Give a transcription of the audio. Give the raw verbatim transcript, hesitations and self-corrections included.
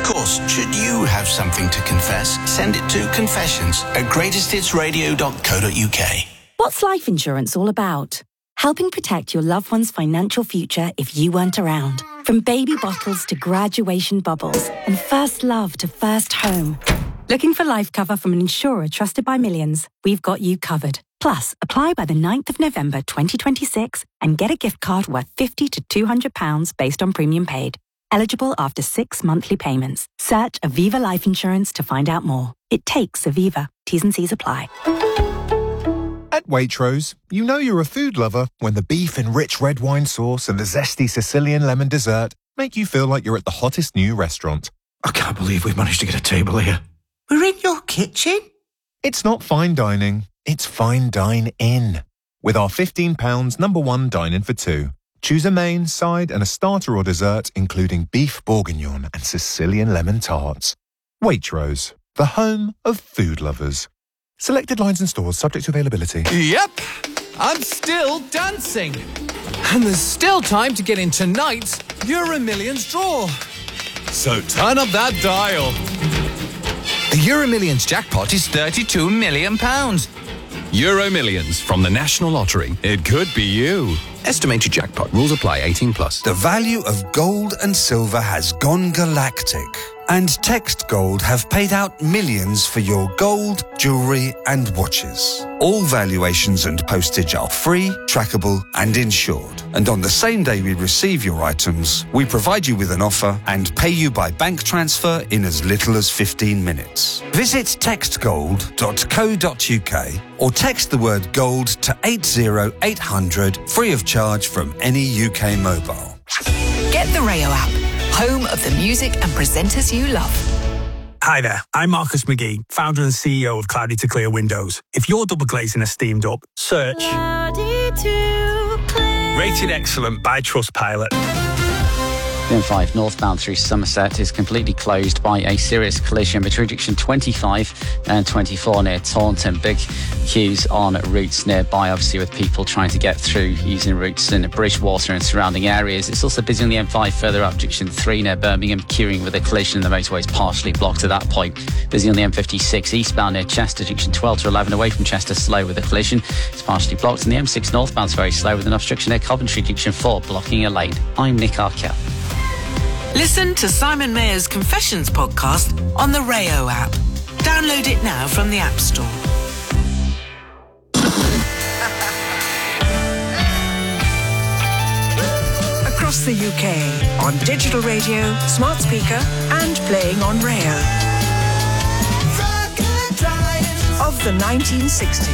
course, should you have something to confess, send it to confessions at greatest hits radio dot co dot uk. What's life insurance all about? Helping protect your loved one's financial future if you weren't around. From baby bottles to graduation bubbles and first love to first home. Looking for life cover from an insurer trusted by millions? We've got you covered. Plus, apply by the ninth of November twenty twenty-six and get a gift card worth fifty to two hundred pounds based on premium paid. Eligible after six monthly payments. Search Aviva Life Insurance to find out more. It takes Aviva. T's and C's apply. At Waitrose, you know you're a food lover when the beef and rich red wine sauce and the zesty Sicilian lemon dessert make you feel like you're at the hottest new restaurant. I can't believe we've managed to get a table here. We're in your kitchen? It's not fine dining, it's fine dine-in. With our fifteen pounds number one dine-in for two. Choose a main, side and a starter or dessert, including beef bourguignon and Sicilian lemon tarts. Waitrose, the home of food lovers. Selected lines and stores subject to availability. Yep, I'm still dancing. And there's still time to get in tonight's Euro Millions draw. So turn up that dial. The Euro Millions jackpot is thirty-two million pounds. Euro Millions from the National Lottery. It could be you. Estimated jackpot. Rules apply. eighteen plus. The value of gold and silver has gone galactic. And Text Gold have paid out millions for your gold, jewellery and watches. All valuations and postage are free, trackable and insured. And on the same day we receive your items, we provide you with an offer and pay you by bank transfer in as little as fifteen minutes. Visit text gold dot co dot uk or text the word gold to eight zero eight hundred free of charge from any U K mobile. Get the Rayo app, home of the music and presenters you love. Hi there, I'm Marcus McGee, founder and C E O of Cloudy to Clear Windows. If your double glazing is steamed up, search Cloudy to Clear. Rated excellent by Trustpilot. The M five northbound through Somerset is completely closed by a serious collision between junction twenty-five and twenty-four near Taunton. Big queues on routes nearby, obviously, with people trying to get through using routes in Bridgewater and surrounding areas. It's also busy on the M five further up junction three near Birmingham, queuing with a collision. The motorway is partially blocked at that point. Busy on the M fifty-six eastbound near Chester, junction twelve to eleven away from Chester, slow with a collision. It's partially blocked. And the M six northbound is very slow with an obstruction near Coventry, junction four, blocking a lane. I'm Nick Arkell. Listen to Simon Mayer's Confessions podcast on the Rayo app. Download it now from the App Store. Across the U K, on digital radio, smart speaker, and playing on Rayo. Of the nineteen sixties.